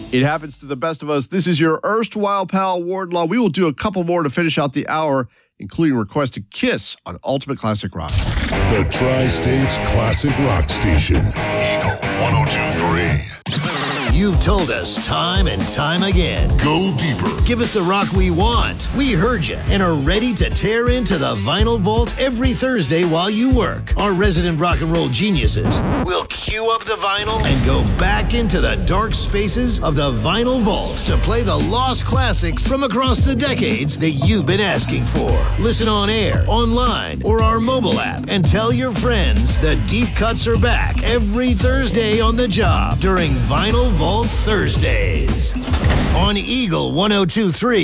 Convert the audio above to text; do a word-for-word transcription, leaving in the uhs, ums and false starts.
It happens to the best of us. This is your erstwhile pal, Wardlaw. We will do a couple more to finish out the hour, including Requested Kiss on Ultimate Classic Rock. The Tri-States Classic Rock Station. Eagle one oh two point three. You've told us time and time again. Go deeper. Give us the rock we want. We heard you and are ready to tear into the Vinyl Vault every Thursday while you work. Our resident rock and roll geniuses will cue up the vinyl and go back into the dark spaces of the Vinyl Vault to play the lost classics from across the decades that you've been asking for. Listen on air, online, or our mobile app and tell your friends the deep cuts are back every Thursday on the job during Vinyl Vault Thursdays on Eagle one oh two point three.